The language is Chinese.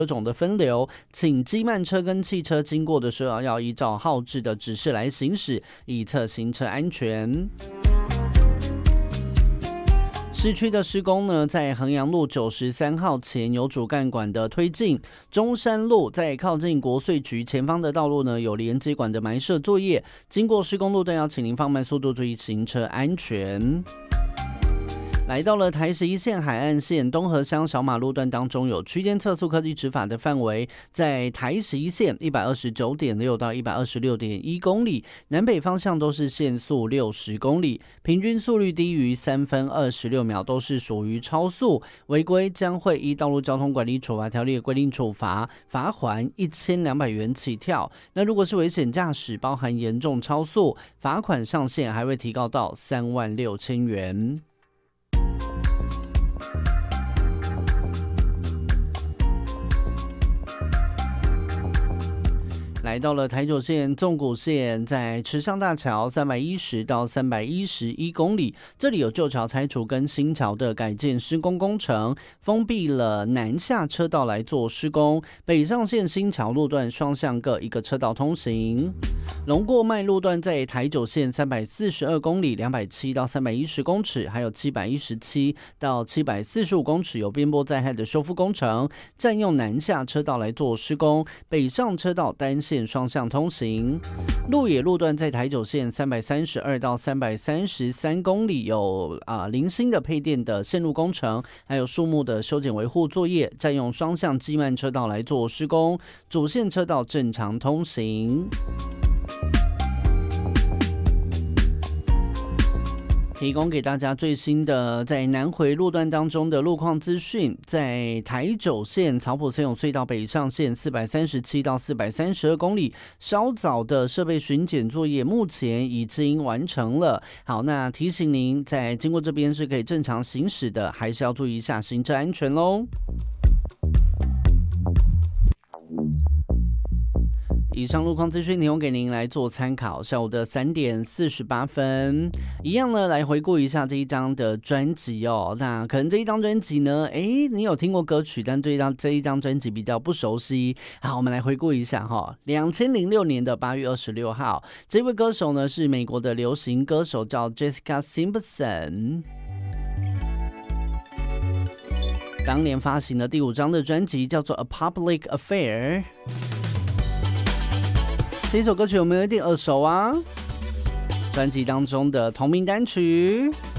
车种的分流，请机慢车跟汽车经过的时候要依照号志的指示来行驶，以测行车安全。市区的施工呢，在衡阳路93号前有主干管的推进，中山路在靠近国税局前方的道路呢，有连接管的埋设作业，经过施工路段要请您放慢速度，注意行车安全。来到了台11线海岸线东河乡小马路段当中，有区间测速科技执法的范围，在台11线 129.6 到 126.1 公里，南北方向都是限速60公里，平均速率低于3分26秒，都是属于超速，违规将会依道路交通管理处罚条例的规定处罚，罚锾1200元起跳。那如果是危险驾驶，包含严重超速，罚款上限还会提高到36000元。来到了台九线纵谷线，在池上大桥310到311公里，这里有旧桥拆除跟新桥的改建施工工程，封闭了南下车道来做施工。北上线新桥路段双向各一个车道通行。龙过麦路段在台九线342公里207到310公尺，还有717到745公尺有边坡灾害的修复工程，占用南下车道来做施工，北上车道单线双向通行。鹿野路段在台九线332到333公里有零星的配电的线路工程，还有树木的修剪维护作业，占用双向机慢车道来做施工，主线车道正常通行。提供给大家最新的在南回路段当中的路况资讯，在台九线草埔森永隧道北上线437到432公里，稍早的设备巡检作业目前已经完成了。好，那提醒您在经过这边是可以正常行驶的，还是要注意一下行车安全咯。以上路况资讯提供给您来做参考。下午的3点48分，一样呢，来回顾一下这一张的专辑哦。那可能这一张专辑呢，你有听过歌曲，但对这一张专辑比较不熟悉。好，我们来回顾一下哈。2006年的8月26号，这位歌手呢是美国的流行歌手，叫 Jessica Simpson。当年发行的第5张的专辑叫做 A Public Affair。这首歌曲有没有一点耳熟啊？专辑当中的同名单曲。